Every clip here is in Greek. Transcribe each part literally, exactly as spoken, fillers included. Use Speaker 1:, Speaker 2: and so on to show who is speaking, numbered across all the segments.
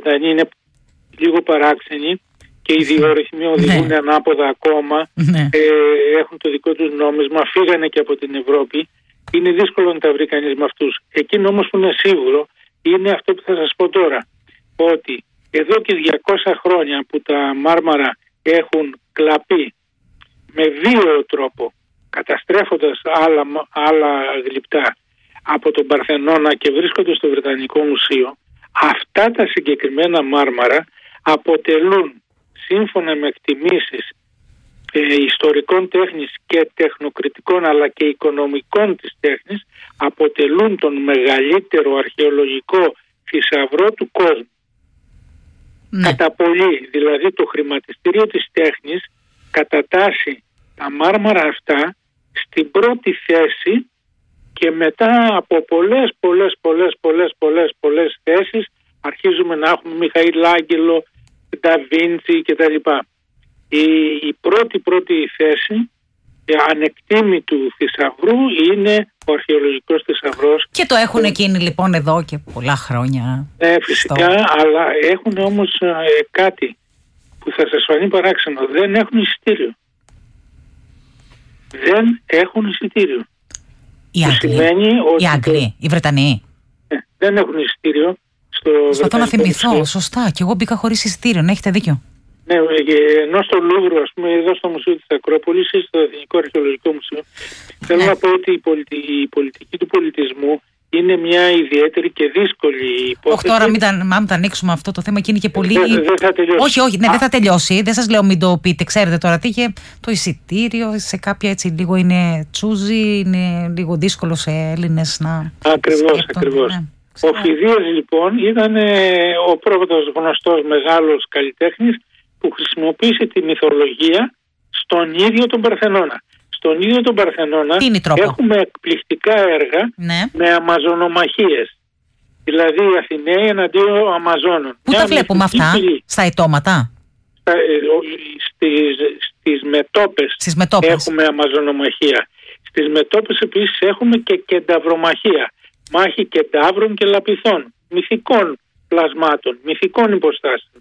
Speaker 1: Βρετανοί είναι λίγο παράξενοι και οι διορυθμοί οδηγούν ανάποδα ακόμα,
Speaker 2: ναι.
Speaker 1: ε, έχουν το δικό τους νόμισμα, φύγανε και από την Ευρώπη. Είναι δύσκολο να τα βρει κανείς με αυτούς. Εκείνο όμως που είναι σίγουρο είναι αυτό που θα σας πω τώρα, ότι εδώ και διακόσια χρόνια που τα Μάρμαρα έχουν κλαπεί με βίαιο τρόπο, καταστρέφοντας άλλα, άλλα γλυπτά από τον Παρθενώνα και βρίσκονται στο Βρετανικό Μουσείο, αυτά τα συγκεκριμένα Μάρμαρα αποτελούν, σύμφωνα με εκτιμήσεις ε, ιστορικών τέχνης και τεχνοκριτικών αλλά και οικονομικών της τέχνης, αποτελούν τον μεγαλύτερο αρχαιολογικό θησαυρό του κόσμου. Ναι. Κατά πολύ, δηλαδή το χρηματιστήριο της τέχνης κατατάσσει τα Μάρμαρα αυτά στην πρώτη θέση και μετά από πολλές πολλές πολλές πολλές πολλές πολλές θέσεις αρχίζουμε να έχουμε Μιχαήλ Άγγελο, Ντα Βίντσι κτλ. Η, η πρώτη πρώτη θέση ανεκτήμητου θησαυρού είναι ο αρχαιολογικός θησαυρός.
Speaker 2: Και το έχουν ε, εκείνοι λοιπόν εδώ και πολλά χρόνια.
Speaker 1: Ναι, φυσικά, στο... αλλά έχουν όμως ε, κάτι που θα σας φανεί παράξενο. Δεν έχουν εισιτήριο. Δεν έχουν εισιτήριο.
Speaker 2: Οι Άγγλοι, οι, Άγγλοι, οι Βρετανοί.
Speaker 1: Ε, δεν έχουν εισιτήριο.
Speaker 2: Προσπαθώ να θυμηθώ, μουσείο. Σωστά. Και εγώ μπήκα χωρίς εισιτήριο, να έχετε δίκιο.
Speaker 1: Ναι, ενώ στο Λούβρο, ας πούμε, εδώ στο Μουσείο της Ακρόπολης ή στο Εθνικό Αρχαιολογικό Μουσείο, θέλω ναι. να πω ότι η, πολιτι... η πολιτική του πολιτισμού είναι μια ιδιαίτερη και δύσκολη υπόθεση.
Speaker 2: Όχι, τώρα μην τα, μην τα ανοίξουμε αυτό το θέμα και είναι και πολύ.
Speaker 1: Δεν δε θα τελειώσει.
Speaker 2: Όχι, όχι, ναι, δεν θα τελειώσει. Δεν σας λέω μην το πείτε. Ξέρετε τώρα τι είχε το εισιτήριο σε κάποια έτσι λίγο είναι τσούζι, είναι λίγο δύσκολο σε Έλληνες να.
Speaker 1: Ακριβώς, ακριβώς. Ναι. Ο Φιδίας λοιπόν ήταν ο πρώτος γνωστός μεγάλος καλλιτέχνης που χρησιμοποίησε τη μυθολογία στον ίδιο τον Παρθενώνα. Στον ίδιο τον Παρθενώνα έχουμε εκπληκτικά έργα ναι. με αμαζονομαχίες. Δηλαδή οι Αθηναίοι εναντίον Αμαζόνων.
Speaker 2: Πού τα βλέπουμε αυτά, φυλή. Στα αιτώματα?
Speaker 1: Στα, στις, στις, μετώπες στις μετώπες έχουμε αμαζονομαχία. Στις μετώπες επίσης έχουμε και κενταυρομαχία. Μάχη κενταύρων και λαπιθών. Μυθικών πλασμάτων, μυθικών υποστάσεων.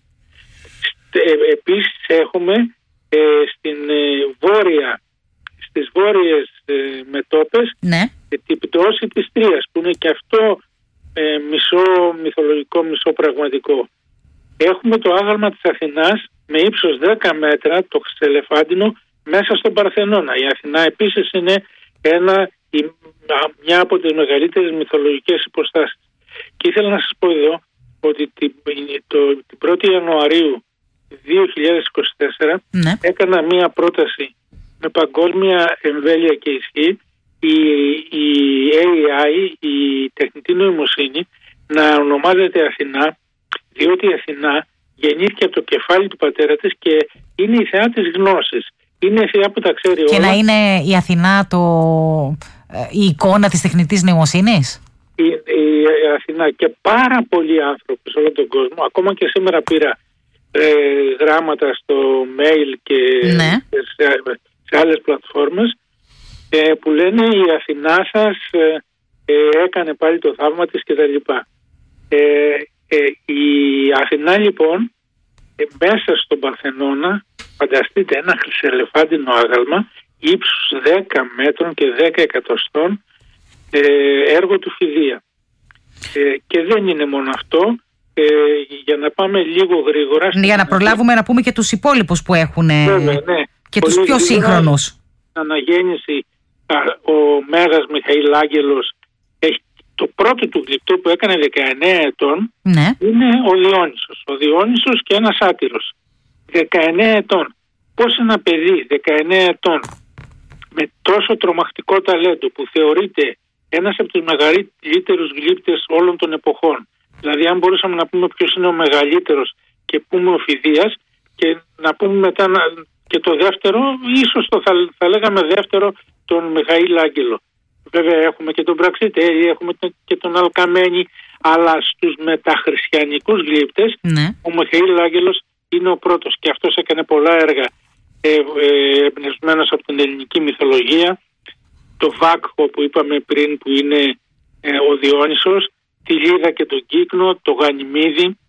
Speaker 1: Ε, επίσης έχουμε ε, στην ε, βόρεια, στις βόρειες ε, μετώπες
Speaker 2: ναι.
Speaker 1: ε, την πτώση της Τρίας που είναι και αυτό ε, μισό μυθολογικό, μισό πραγματικό. Έχουμε το άγαλμα της Αθηνάς με ύψος δέκα μέτρα, το Χρυσελεφάντινο, μέσα στον Παρθενώνα. Η Αθηνά επίσης είναι ένα, η, μια από τις μεγαλύτερες μυθολογικές υποστάσεις. Και ήθελα να σας πω εδώ ότι την, το, την πρώτη Ιανουαρίου δύο χιλιάδες είκοσι τέσσερα
Speaker 2: ναι.
Speaker 1: έκανα μία πρόταση με παγκόσμια εμβέλεια και ισχύ η, η έι άι, η τεχνητή νοημοσύνη, να ονομάζεται Αθηνά, διότι η Αθηνά γεννήθηκε από το κεφάλι του πατέρα της και είναι η θεά της γνώσης. Είναι η θεά που τα ξέρει
Speaker 2: και
Speaker 1: όλα.
Speaker 2: Και να είναι η Αθηνά το, η εικόνα της τεχνητής νοημοσύνης.
Speaker 1: Η, η, η Αθηνά και πάρα πολλοί άνθρωποι σε όλο τον κόσμο, ακόμα και σήμερα πήρα ε, γράμματα στο mail και
Speaker 2: ναι.
Speaker 1: σε, σε άλλες πλατφόρμες ε, που λένε η Αθηνά σας ε, ε, έκανε πάλι το θαύμα της κτλ. Ε, ε, η Αθηνά λοιπόν ε, μέσα στον Παρθενώνα, φανταστείτε ένα χρυσελεφάντινο άγαλμα ύψους δέκα μέτρων και δέκα εκατοστών, ε, έργο του Φιδία. Ε, και δεν είναι μόνο αυτό. Ε, για να πάμε λίγο γρήγορα.
Speaker 2: Για να προλάβουμε να πούμε και τους υπόλοιπους που έχουν.
Speaker 1: Βέβαια, ναι.
Speaker 2: Και πολύ τους πιο σύγχρονους.
Speaker 1: Στην αναγέννηση ο Μέγας Μιχαήλ Άγγελος έχει το πρώτο του γλυπτό που έκανε δεκαεννέα ετών
Speaker 2: ναι.
Speaker 1: είναι ο Διόνυσος. Ο Διόνυσος και ένας άτυρος. δεκαεννέα ετών. Πώς ένα παιδί δεκαεννέα ετών με τόσο τρομακτικό ταλέντο που θεωρείται ένας από τους μεγαλύτερους γλύπτες όλων των εποχών. Δηλαδή αν μπορούσαμε να πούμε ποιος είναι ο μεγαλύτερος και πούμε ο Φιδίας και να πούμε μετά και το δεύτερο, ίσως το θα, θα λέγαμε δεύτερο τον Μιχαήλ Άγγελο. Βέβαια έχουμε και τον Πραξιτέρη, έχουμε και τον Αλκαμένη, αλλά στους μεταχριστιανικούς γλύπτες
Speaker 2: ναι.
Speaker 1: ο Μιχαήλ Άγγελος είναι ο πρώτος και αυτός έκανε πολλά έργα ε, ε, εμπνευσμένος από την ελληνική μυθολογία. Το Βάκχο που είπαμε πριν που είναι ε, ο Διόνυσος, τη Λίδα και τον Κύκνο, το Γανιμίδι.